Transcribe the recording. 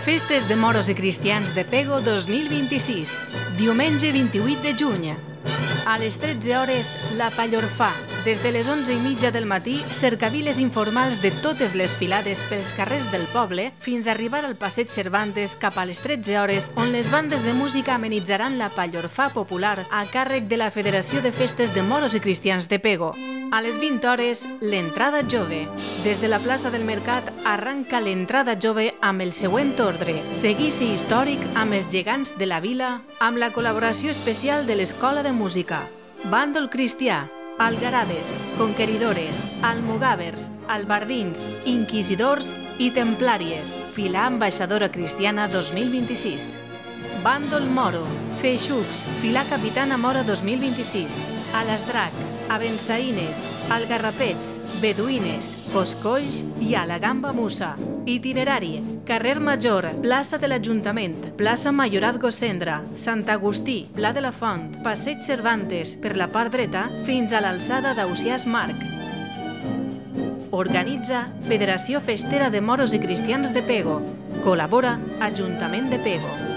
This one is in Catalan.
Festes de Moros i Cristians de Pego 2026, diumenge 28 de juny. A les 13 hores, la Pallorfà. Des de les 11:30 del matí, cercaviles informals de totes les filades pels carrers del poble fins a arribar al passeig Cervantes cap a les 13 hores, on les bandes de música amenitzaran la Pallorfà popular a càrrec de la Federació de Festes de Moros i Cristians de Pego. A les 20 hores, l'entrada jove. Des de la plaça del Mercat arranca l'entrada jove amb el següent ordre: seguici històric amb els gegants de la vila, amb la col·laboració especial de l'Escola de Música, Bàndol Cristià, Algarades, Conqueridores, Almogàvers, Albardins, Inquisidors i Templàries, Filà Ambaixadora Cristiana 2026. Bàndol Moro, Feixucs, Filà Capitana Mora 2026, Alasdrac, Abençaïnes, Algarrapets, Beduïnes, Coscolls i a la Gamba Musa. Itinerari: Carrer Major, plaça de l'Ajuntament, plaça Majorat Gossendra, Sant Agustí, Pla de la Font, passeig Cervantes per la part dreta fins a l'alçada d'Ausiàs Marc. Organitza Federació Festera de Moros i Cristians de Pego. Col·labora Ajuntament de Pego.